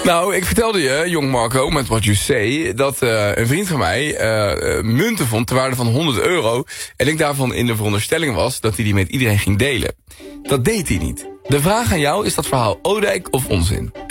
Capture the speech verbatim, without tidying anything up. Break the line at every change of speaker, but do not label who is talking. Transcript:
Nou, ik vertelde je, jong Marco, met what you say, dat uh, een vriend van mij uh, munten vond ter waarde van honderd euro. En ik daarvan in de veronderstelling was dat hij die met iedereen ging delen. Dat deed hij niet. De vraag aan jou, is dat verhaal Odijk of onzin?